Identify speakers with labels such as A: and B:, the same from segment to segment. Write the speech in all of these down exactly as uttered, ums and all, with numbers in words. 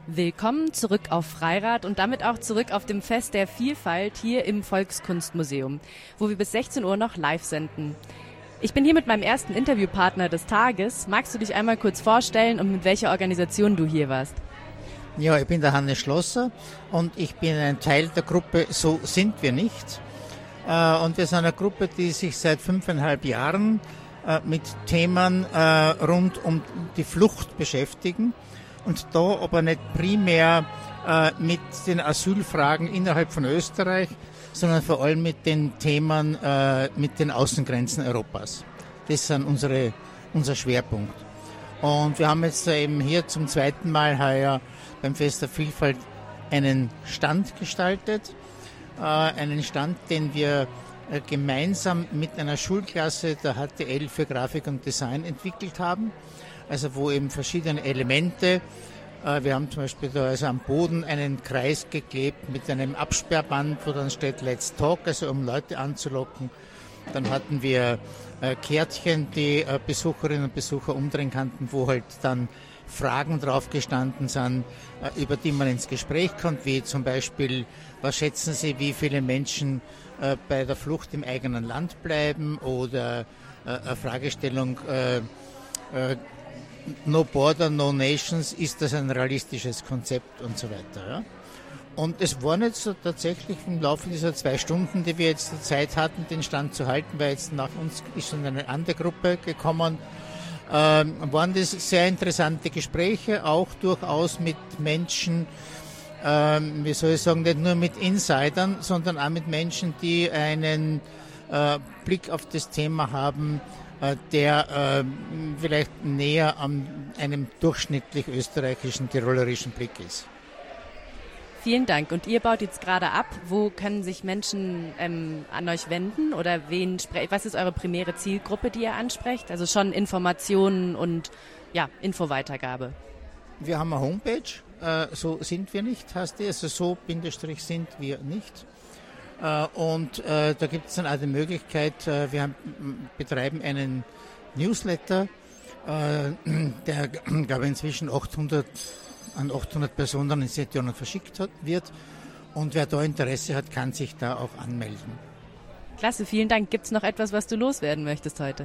A: Willkommen zurück auf Freirad und damit auch zurück auf dem Fest der Vielfalt hier im Volkskunstmuseum, wo wir bis sechzehn Uhr noch live senden. Ich bin hier mit meinem ersten Interviewpartner des Tages. Magst du dich einmal kurz vorstellen und mit welcher Organisation du hier warst?
B: Ja, ich bin der Hannes Schlosser und ich bin ein Teil der Gruppe So sind wir nicht. Und wir sind eine Gruppe, die sich seit fünfeinhalb Jahren mit Themen rund um die Flucht beschäftigen. Und da aber nicht primär äh, mit den Asylfragen innerhalb von Österreich, sondern vor allem mit den Themen äh, mit den Außengrenzen Europas. Das sind unsere, unser Schwerpunkt. Und wir haben jetzt eben hier zum zweiten Mal heuer beim Fest der Vielfalt einen Stand gestaltet. Äh, einen Stand, den wir äh, gemeinsam mit einer Schulklasse der H T L für Grafik und Design entwickelt haben. Also wo eben verschiedene Elemente, äh, wir haben zum Beispiel da also am Boden einen Kreis geklebt mit einem Absperrband, wo dann steht Let's Talk, also um Leute anzulocken. Dann hatten wir äh, Kärtchen, die äh, Besucherinnen und Besucher umdrehen konnten, wo halt dann Fragen drauf gestanden sind, äh, über die man ins Gespräch kommt, wie zum Beispiel, was schätzen Sie, wie viele Menschen äh, bei der Flucht im eigenen Land bleiben, oder äh, eine Fragestellung, äh, äh, No Border, No Nations, ist das ein realistisches Konzept und so weiter. Ja? Und es war nicht so tatsächlich im Laufe dieser zwei Stunden, die wir jetzt Zeit hatten, den Stand zu halten, weil jetzt nach uns ist schon eine andere Gruppe gekommen, ähm, waren das sehr interessante Gespräche, auch durchaus mit Menschen, ähm, wie soll ich sagen, nicht nur mit Insidern, sondern auch mit Menschen, die einen äh, Blick auf das Thema haben, der äh, vielleicht näher an einem durchschnittlich österreichischen, tirolerischen Blick ist.
A: Vielen Dank. Und ihr baut jetzt gerade ab. Wo können sich Menschen ähm, an euch wenden? Oder wen spre- was ist eure primäre Zielgruppe, die ihr ansprecht? Also schon Informationen und ja, Infoweitergabe.
B: Wir haben eine Homepage, äh, so sind wir nicht, heißt die, also so bindestrich sind wir nicht. Und äh, da gibt es dann auch die Möglichkeit, äh, wir haben, betreiben einen Newsletter, äh, der, glaube ich, inzwischen achthundert, an achthundert Personen in Sessionen verschickt hat, wird. Und wer da Interesse hat, kann sich da auch anmelden.
A: Klasse, vielen Dank. Gibt es noch etwas, was du loswerden möchtest heute?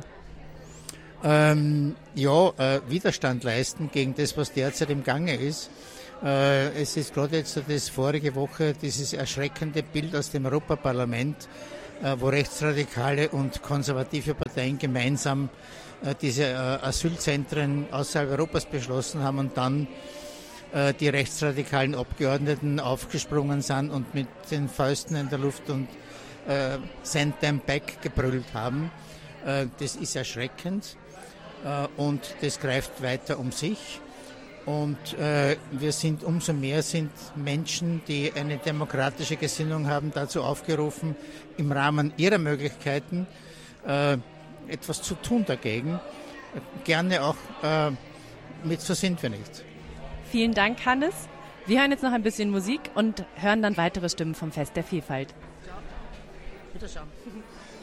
B: Ähm, ja, äh, Widerstand leisten gegen das, was derzeit im Gange ist. Es ist gerade jetzt das vorige Woche dieses erschreckende Bild aus dem Europaparlament, wo rechtsradikale und konservative Parteien gemeinsam diese Asylzentren außerhalb Europas beschlossen haben und dann die rechtsradikalen Abgeordneten aufgesprungen sind und mit den Fäusten in der Luft und Send them back gebrüllt haben. Das ist erschreckend und das greift weiter um sich. Und äh, wir sind umso mehr sind Menschen, die eine demokratische Gesinnung haben, dazu aufgerufen, im Rahmen ihrer Möglichkeiten äh, etwas zu tun dagegen. Gerne auch äh, mit So sind wir nicht.
A: Vielen Dank, Hannes. Wir hören jetzt noch ein bisschen Musik und hören dann weitere Stimmen vom Fest der Vielfalt.
B: Wiederschauen.